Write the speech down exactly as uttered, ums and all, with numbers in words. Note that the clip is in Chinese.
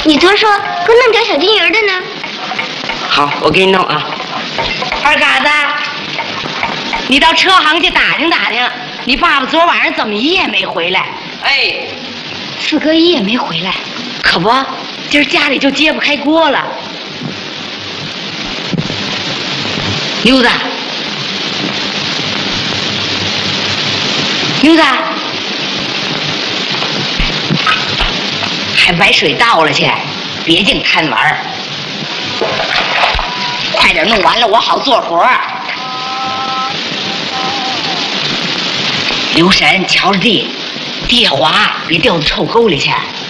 你昨儿说给我弄点小金鱼的呢。 好，我给你弄啊。二嘎子，你到车行去打听打听，你爸爸昨晚上怎么一夜没回来？ 哎， 四哥一夜没回来，可不，今儿家里就揭不开锅了。牛子，牛子，还把水倒了去，别净贪玩儿。快点弄完了，我好做活儿。留神，瞧着地，地滑，别掉到臭沟里去。